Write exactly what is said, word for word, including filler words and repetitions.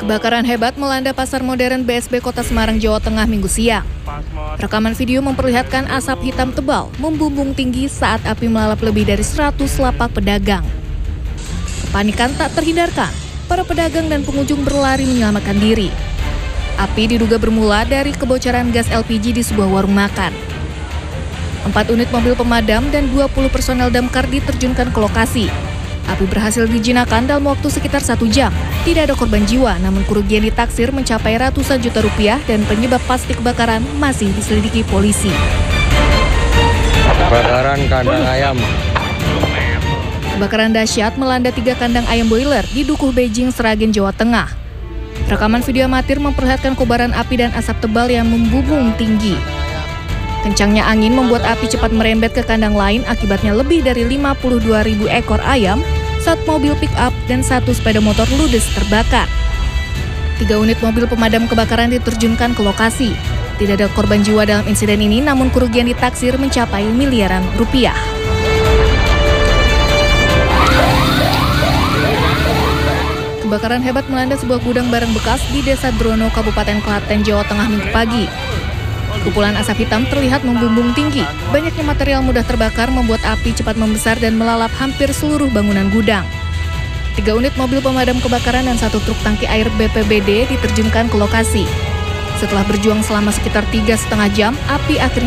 Kebakaran hebat melanda pasar modern B S B Kota Semarang, Jawa Tengah Minggu siang. Rekaman video memperlihatkan asap hitam tebal membumbung tinggi saat api melalap lebih dari seratus lapak pedagang. Kepanikan tak terhindarkan, para pedagang dan pengunjung berlari menyelamatkan diri. Api diduga bermula dari kebocoran gas L P G di sebuah warung makan. Empat unit mobil pemadam dan dua puluh personel damkar diterjunkan ke lokasi. Api berhasil dijinakan dalam waktu sekitar satu jam. Tidak ada korban jiwa, namun kerugian ditaksir mencapai ratusan juta rupiah dan penyebab pasti kebakaran masih diselidiki polisi. Kebakaran kandang ayam. Kebakaran dahsyat melanda tiga kandang ayam boiler di Dukuh Beijing, Sragen, Jawa Tengah. Rekaman video amatir memperlihatkan kobaran api dan asap tebal yang membumbung tinggi. Kencangnya angin membuat api cepat merembet ke kandang lain, akibatnya lebih dari lima puluh dua ribu ekor ayam, satu mobil pick-up, dan satu sepeda motor ludes terbakar. Tiga unit mobil pemadam kebakaran diterjunkan ke lokasi. Tidak ada korban jiwa dalam insiden ini, namun kerugian ditaksir mencapai miliaran rupiah. Kebakaran hebat melanda sebuah gudang barang bekas di Desa Drono, Kabupaten Klaten, Jawa Tengah Minggu pagi. Kepulan asap hitam terlihat membumbung tinggi. Banyaknya material mudah terbakar membuat api cepat membesar dan melalap hampir seluruh bangunan gudang. Tiga unit mobil pemadam kebakaran dan satu truk tangki air B P B D diterjunkan ke lokasi. Setelah berjuang selama sekitar tiga setengah jam, api akhirnya